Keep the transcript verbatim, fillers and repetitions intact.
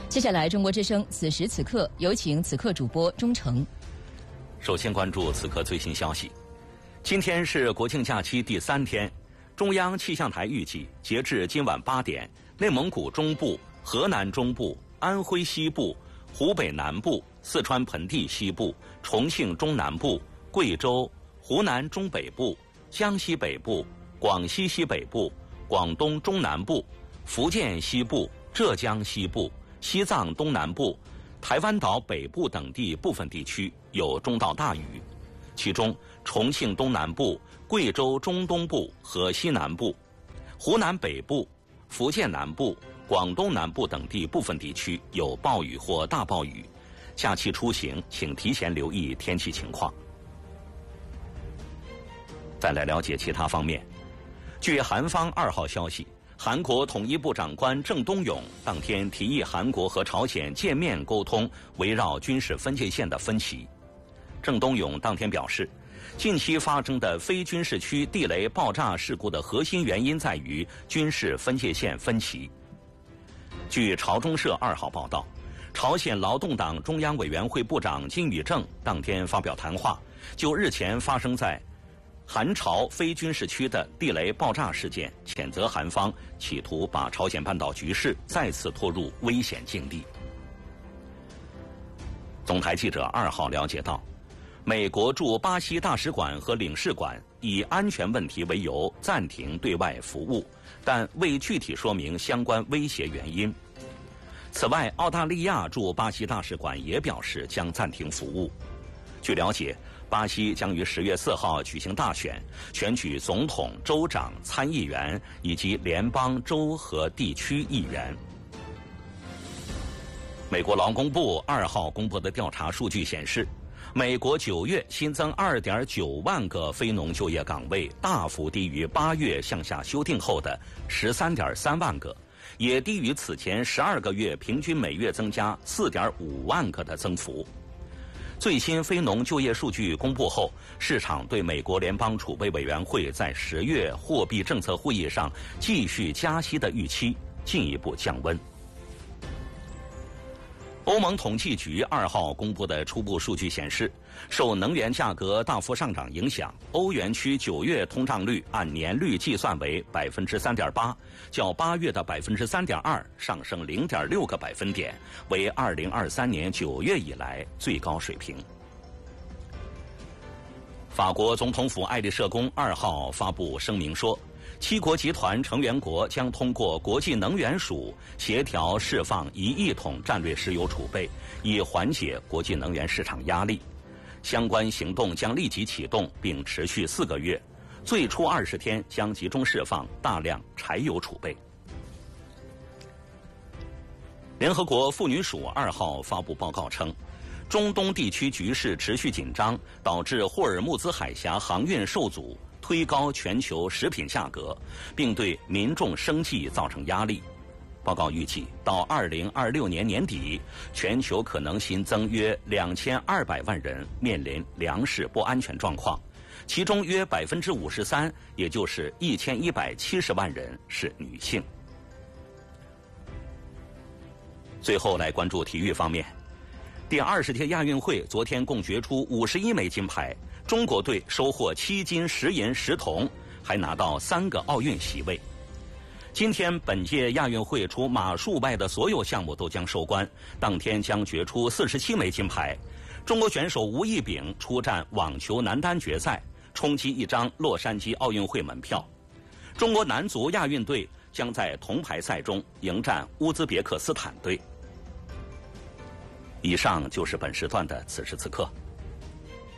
接下来，中国之声此时此刻有请此刻主播钟诚。 首先关注此刻最新消息。今天是国庆假期第三天，中央气象台预计，截至今晚八点，内蒙古中部、河南中部、安徽西部、湖北南部、四川盆地西部、重庆中南部、贵州、湖南中北部、江西北部、广西西北部、广东中南部、福建西部、浙江西部、西藏东南部、台湾岛北部等地部分地区有中到大雨，其中重庆东南部、贵州中东部和西南部、湖南北部、福建南部、广东南部等地部分地区有暴雨或大暴雨。假期出行请提前留意天气情况。再来了解其他方面。据韩方二号消息，韩国统一部长官郑东勇当天提议韩国和朝鲜见面沟通围绕军事分界线的分歧。郑东勇当天表示，近期发生的非军事区地雷爆炸事故的核心原因在于军事分界线分歧。据朝中社二号报道，朝鲜劳动党中央委员会部长金宇正当天发表谈话，就日前发生在韩朝非军事区的地雷爆炸事件，谴责韩方企图把朝鲜半岛局势再次拖入危险境地。总台记者二号了解到，美国驻巴西大使馆和领事馆以安全问题为由暂停对外服务，但未具体说明相关威胁原因。此外，澳大利亚驻巴西大使馆也表示将暂停服务。据了解，巴西将于十月四号举行大选，选举总统、州长、参议员以及联邦、州和地区议员。美国劳工部二号公布的调查数据显示，美国九月新增 二点九万个非农就业岗位，大幅低于八月向下修订后的 十三点三万个，也低于此前十二个月平均每月增加 四点五万个的增幅。最新非农就业数据公布后，市场对美国联邦储备委员会在十月货币政策会议上继续加息的预期进一步降温。欧盟统计局二号公布的初步数据显示，受能源价格大幅上涨影响，欧元区九月通胀率按年率计算为 百分之三点八， 较八月的 百分之三点二 上升 零点六个百分点，为二零二三年九月以来最高水平。法国总统府爱丽舍宫二号发布声明说，七国集团成员国将通过国际能源署协调释放一亿桶战略石油储备，以缓解国际能源市场压力。相关行动将立即启动，并持续四个月，最初二十天将集中释放大量柴油储备。联合国妇女署二号发布报告称，中东地区局势持续紧张，导致霍尔木兹海峡航运受阻，推高全球食品价格，并对民众生计造成压力。报告预计，到二零二六年年底，全球可能新增约两千二百万人面临粮食不安全状况，其中约 百分之五十三， 也就是一千一百七十万人是女性。最后来关注体育方面。第二十届亚运会昨天共决出五十一枚金牌，中国队收获七金十银十铜，还拿到三个奥运席位。今天本届亚运会除马术外的所有项目都将收官，当天将决出四十七枚金牌。中国选手吴亦丙出战网球男单决赛，冲击一张洛杉矶奥运会门票。中国男足亚运队将在铜牌赛中迎战乌兹别克斯坦队。以上就是本时段的此时此刻。